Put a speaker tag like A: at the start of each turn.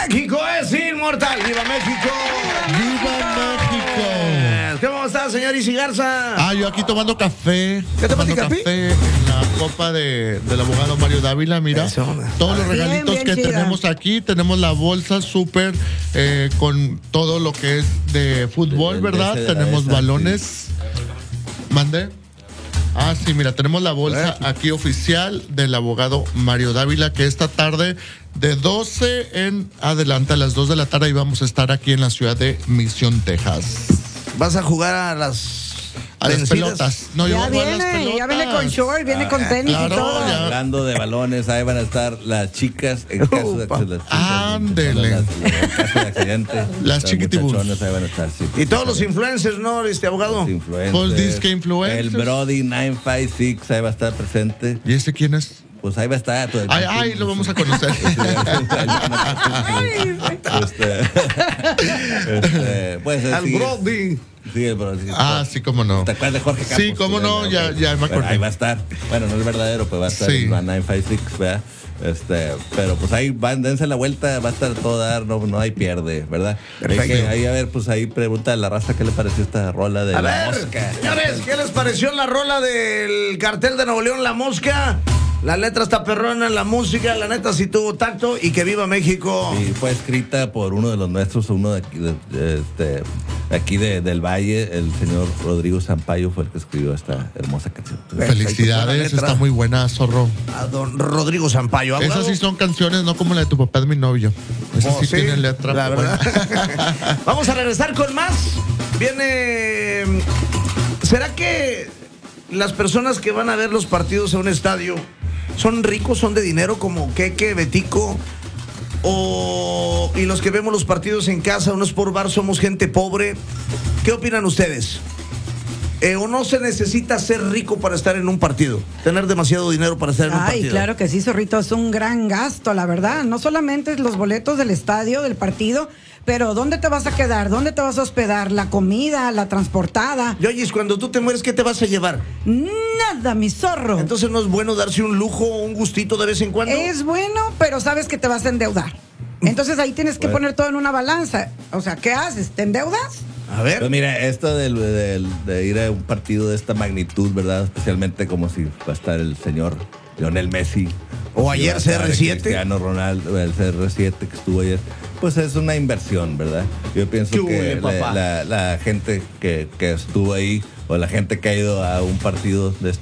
A: México es inmortal. ¡Viva México!
B: ¡Viva México!
A: ¿Cómo está, señor Isi Garza?
B: Yo aquí tomando café.
A: ¿Qué tomaste,
B: tomando
A: café?
B: En la copa del abogado Mario Dávila, mira.
A: Eso.
B: Todos los
C: Bien,
B: regalitos
C: bien
B: que
C: chida.
B: tenemos aquí. Tenemos la bolsa súper con todo lo que es de fútbol, ¿verdad?
D: ese de la
B: Tenemos
D: esa,
B: balones. ¿Mande? Sí, mira, tenemos la bolsa aquí oficial del abogado Mario Dávila, que esta tarde de 12 en adelante a las 2 de la tarde y vamos a estar aquí en la ciudad de Mission, Texas.
A: ¿Vas a jugar a las
B: Las pelotas. No, yo
C: Ya
B: voy a las
C: viene,
B: pelotas.
C: ya viene con short, viene con tenis
B: claro,
C: y todo.
B: ya.
D: Hablando de balones, ahí van a estar las chicas en caso de que
B: Ándele.
D: en caso de accidente.
B: Las chiquitibus.
D: muchachones ahí van a estar, sí.
A: Y todos los influencers, ¿no, abogado?
D: Los influencers.
B: Pues, disque influencers.
D: El Brody 956 ahí va a estar presente.
B: ¿Y ese quién es?
D: Pues ahí va a estar. Todo el
B: Lo vamos a conocer.
D: Pues
A: Al
D: sí,
A: Brody.
D: sí, el Brody.
B: Sí, cómo no.
D: ¿Te acuerdas de Jorge Campos?
B: Sí, cómo no, ya me acordé.
D: Ahí va a estar. Bueno, no es verdadero, pero va a estar
B: Sí.
D: en la 956, ¿verdad? Pero pues ahí van, dense la vuelta, va a estar todo dar, no hay pierde, ¿verdad?
A: Perfecto.
D: Ahí a ver, pues ahí pregunta a la raza qué le pareció esta rola de
A: A
D: La
A: ver,
D: Mosca.
A: señores, ¿qué les pareció la rola del cartel de Nuevo León, La Mosca? La letra está perrona, la música, la neta sí tuvo tacto y que viva México.
D: Y fue escrita por uno de los nuestros, uno de aquí, del Valle, el señor Rodrigo Sampaio fue el que escribió esta hermosa canción.
B: Felicidades,
A: Buena letra.
B: está muy buena, zorro.
A: A don Rodrigo Sampaio. ¿Abogado?
B: Esas sí son canciones, no como la de tu papá es mi novio. Esas sí tienen letra.
A: La
B: buena.
A: verdad. Vamos a regresar con más. Viene. ¿Será que las personas que van a ver los partidos a un estadio son ricos, son de dinero como Keke, Betico? Y los que vemos los partidos en casa, unos por bar, somos gente pobre. ¿Qué opinan ustedes? ¿O no se necesita ser rico para estar en un partido? Tener demasiado dinero para estar en un partido.
C: Claro que sí, zorrito, es un gran gasto, la verdad. No solamente los boletos del estadio, del partido, pero ¿dónde te vas a quedar? ¿Dónde te vas a hospedar? La comida, la transportada.
A: Yoyis, cuando tú te mueres, ¿qué te vas a llevar?
C: Nada, mi zorro.
A: Entonces no es bueno darse un lujo o un gustito de vez en cuando.
C: Es bueno, pero sabes que te vas a endeudar. Entonces ahí tienes que poner todo en una balanza. O sea, ¿qué haces? ¿Te endeudas?
A: A ver.
D: Pues mira, esto de ir a un partido de esta magnitud, ¿verdad? Especialmente como si va a estar el señor Lionel Messi.
A: O
D: si
A: ayer
D: va a estar
A: CR7.
D: Cristiano Ronaldo, el CR7 que estuvo ayer. Pues es una inversión, ¿verdad? Yo pienso
A: ¿Qué
D: que
A: huele, papá?
D: la gente que estuvo ahí o la gente que ha ido a un partido de